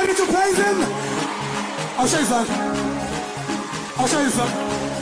ready to praise him? I'll show you something. I'll show you something.